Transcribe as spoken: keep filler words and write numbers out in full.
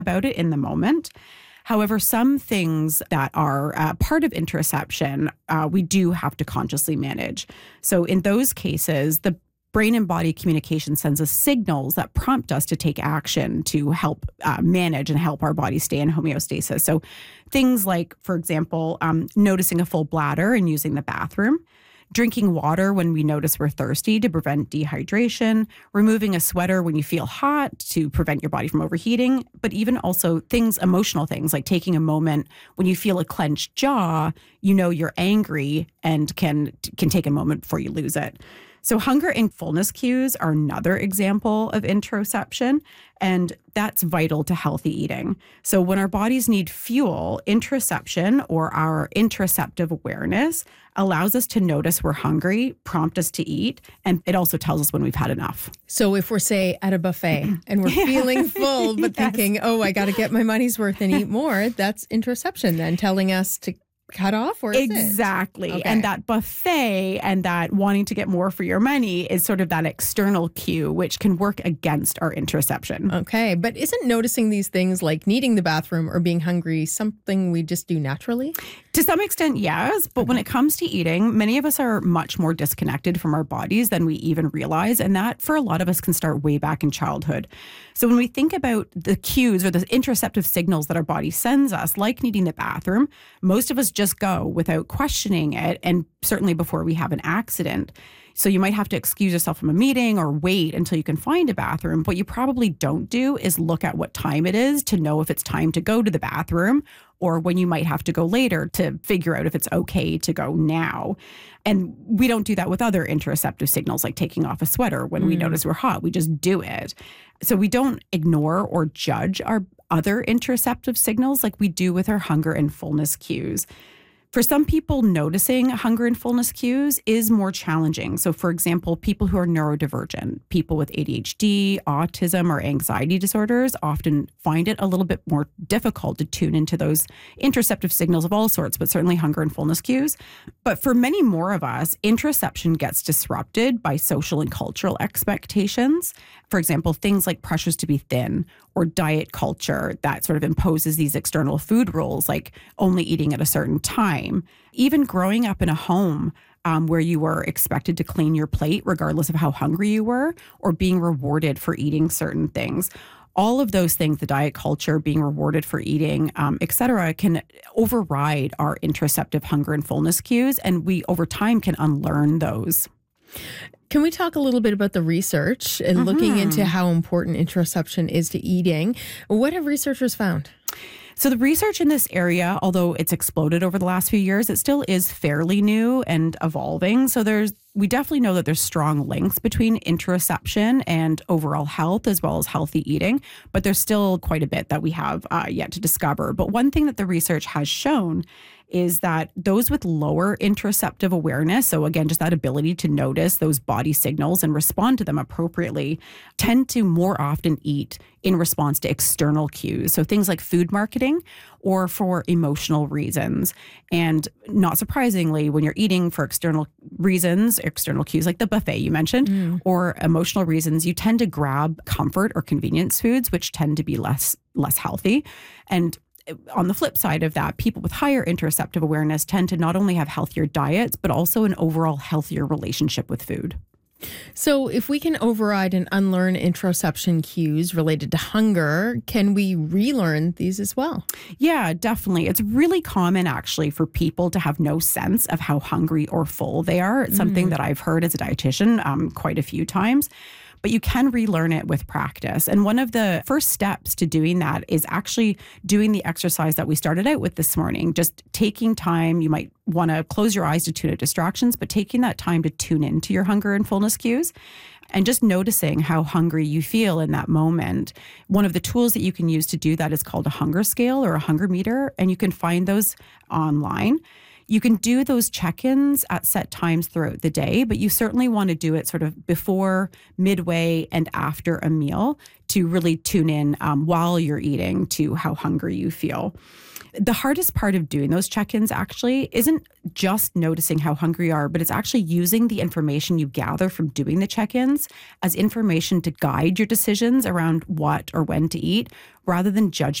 about it in the moment. However, some things that are uh, part of interoception, uh, we do have to consciously manage. So in those cases, the brain and body communication sends us signals that prompt us to take action to help uh, manage and help our body stay in homeostasis. So things like, for example, um, noticing a full bladder and using the bathroom, drinking water when we notice we're thirsty to prevent dehydration, removing a sweater when you feel hot to prevent your body from overheating, but even also things, emotional things like taking a moment when you feel a clenched jaw, you know you're angry and can can take a moment before you lose it. So hunger and fullness cues are another example of interoception, and that's vital to healthy eating. So when our bodies need fuel, interoception, or our interoceptive awareness, allows us to notice we're hungry, prompt us to eat, and it also tells us when we've had enough. So if we're, say, at a buffet and we're yeah. feeling full, but yes. thinking, oh, I got to get my money's worth and eat more, that's interoception then telling us to cut off, or is exactly it? Okay. And that buffet and that wanting to get more for your money is sort of that external cue, which can work against our interoception. Okay, but isn't noticing these things like needing the bathroom or being hungry something we just do naturally? To some extent, yes. But when it comes to eating, many of us are much more disconnected from our bodies than we even realize. And that, for a lot of us, can start way back in childhood. So when we think about the cues or the interoceptive signals that our body sends us, like needing the bathroom, most of us just go without questioning it, and certainly before we have an accident. So you might have to excuse yourself from a meeting or wait until you can find a bathroom. What you probably don't do is look at what time it is to know if it's time to go to the bathroom, or when you might have to go later to figure out if it's okay to go now. And we don't do that with other interoceptive signals like taking off a sweater when mm. we notice we're hot. We just do it. So we don't ignore or judge our other interoceptive signals like we do with our hunger and fullness cues. For some people, noticing hunger and fullness cues is more challenging. So, for example, people who are neurodivergent, people with A D H D, autism, or anxiety disorders often find it a little bit more difficult to tune into those interoceptive signals of all sorts, but certainly hunger and fullness cues. But for many more of us, interoception gets disrupted by social and cultural expectations. For example, things like pressures to be thin or diet culture that sort of imposes these external food rules, like only eating at a certain time. Even growing up in a home um, where you were expected to clean your plate regardless of how hungry you were, or being rewarded for eating certain things. All of those things, the diet culture, being rewarded for eating, um, et cetera, can override our interoceptive hunger and fullness cues, and we over time can unlearn those. Can we talk a little bit about the research and mm-hmm. looking into how important interoception is to eating? What have researchers found? So the research in this area, although it's exploded over the last few years, it still is fairly new and evolving. So there's we definitely know that there's strong links between interoception and overall health as well as healthy eating, but there's still quite a bit that we have uh, yet to discover. But one thing that the research has shown is that those with lower interoceptive awareness, so again, just that ability to notice those body signals and respond to them appropriately, tend to more often eat in response to external cues. So things like food marketing or for emotional reasons. And not surprisingly, when you're eating for external reasons, external cues like the buffet you mentioned, mm. or emotional reasons, you tend to grab comfort or convenience foods, which tend to be less less healthy. And on the flip side of that, people with higher interoceptive awareness tend to not only have healthier diets, but also an overall healthier relationship with food. So if we can override and unlearn interoception cues related to hunger, can we relearn these as well? Yeah, definitely. It's really common actually for people to have no sense of how hungry or full they are. It's something mm. that I've heard as a dietitian um, quite a few times. But you can relearn it with practice. And one of the first steps to doing that is actually doing the exercise that we started out with this morning, just taking time. You might want to close your eyes to tune out distractions, but taking that time to tune into your hunger and fullness cues and just noticing how hungry you feel in that moment. One of the tools that you can use to do that is called a hunger scale or a hunger meter, and you can find those online. You can do those check-ins at set times throughout the day, but you certainly want to do it sort of before, midway, and after a meal to really tune in um, while you're eating to how hungry you feel. The hardest part of doing those check-ins actually isn't just noticing how hungry you are, but it's actually using the information you gather from doing the check-ins as information to guide your decisions around what or when to eat, rather than judgment